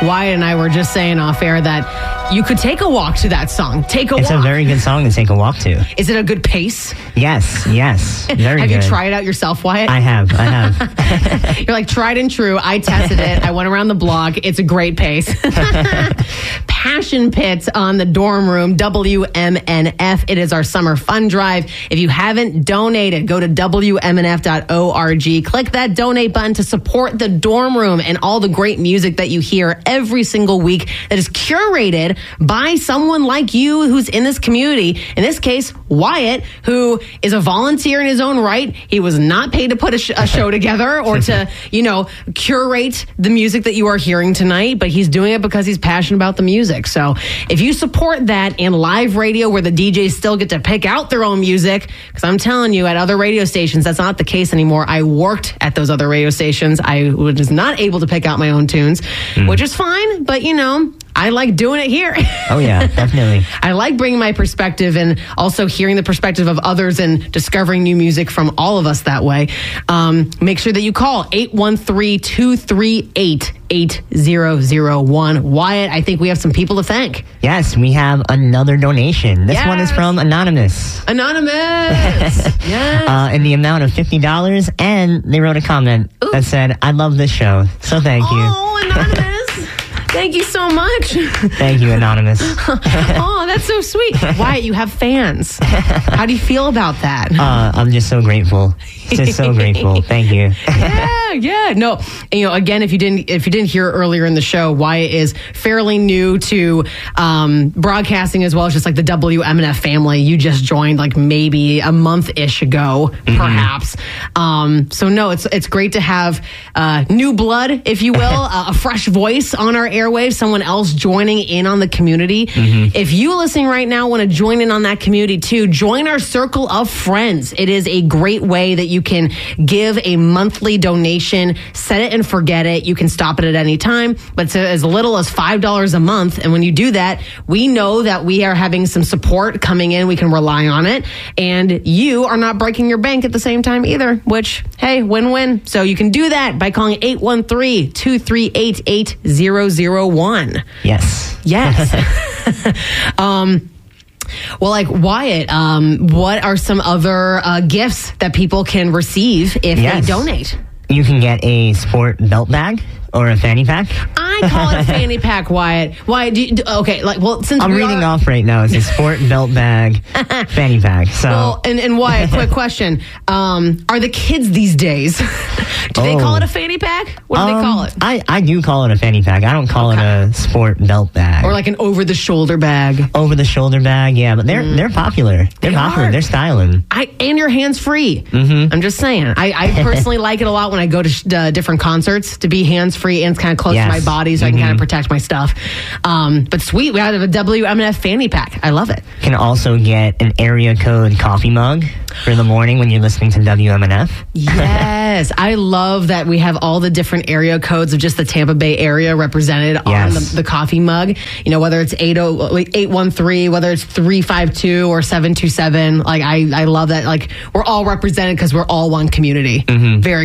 Wyatt and I were just saying off air that you could take a walk to that song. It's a very good song to take a walk to. Is it a good pace? Yes. Very Have good. you tried it out yourself, Wyatt? I have. You're like, tried and true. I tested it. I went around the block. It's a great pace. Passion Pit on the dorm room, WMNF. It is our summer fun drive. If you haven't donated, go to WMNF.org. Click that donate button to support the dorm room and all the great music that you hear every single week that is curated by someone like you who's in this community. In this case, Wyatt, who is a volunteer in his own right. He was not paid to put a show together or to, curate the music that you are hearing tonight, but he's doing it because he's passionate about the music. So if you support that and live radio where the DJs still get to pick out their own music, because I'm telling you, at other radio stations, that's not the case anymore. I worked at those other radio stations. I was not able to pick out my own tunes, which is fine, but I like doing it here. Oh, yeah, definitely. I like bringing my perspective and also hearing the perspective of others and discovering new music from all of us that way. Make sure that you call 813-238-8001. Wyatt, I think we have some people to thank. Yes, we have another donation. This one is from Anonymous. Anonymous! Yes. In the amount of $50, and they wrote a comment that said, "I love this show." So thank you. Oh, Anonymous! Thank you so much. Thank you, Anonymous. Oh, that's so sweet. Wyatt, you have fans. How do you feel about that? I'm just so grateful. Just so grateful. Thank you. Yeah. No, again, if you didn't hear earlier in the show, Wyatt is fairly new to broadcasting as well as just like the WMNF family. You just joined like maybe a month-ish ago, perhaps. So no, it's great to have new blood, if you will, a fresh voice on our airwaves, someone else joining in on the community. If you listening right now want to join in on that community too, join our circle of friends. It is a great way that you can give a monthly donation, set it and forget it. You can stop it at any time, but it's as little as $5 a month. And when you do that, we know that we are having some support coming in. We can rely on it. And you are not breaking your bank at the same time either, which, hey, win-win. So you can do that by calling 813-238-8001. Yes. Well, like Wyatt, what are some other gifts that people can receive if they donate? You can get a sport belt bag or a fanny pack. I call it a fanny pack, Wyatt. Why? Since I'm reading off right now. It's a sport belt bag, fanny pack. So, well, and Wyatt, quick question: are the kids these days? Do they call it a fanny pack? What do they call it? I do call it a fanny pack. I don't call it a sport belt bag or like an over-the-shoulder bag. Over-the-shoulder bag, yeah. But they're popular. They're popular. They're styling. And you're hands-free. I'm just saying. I personally like it a lot when I go to different concerts to be hands-free and it's kind of close to my body, so I can kind of protect my stuff. But sweet, we have a WMNF fanny pack. I love it. You can also get an area code coffee mug for the morning when you're listening to WMNF. Yes, I love that we have all the different area codes of just the Tampa Bay area represented on the coffee mug. Whether it's 813, whether it's 352 or 727. Like I love that. Like we're all represented because we're all one community. Very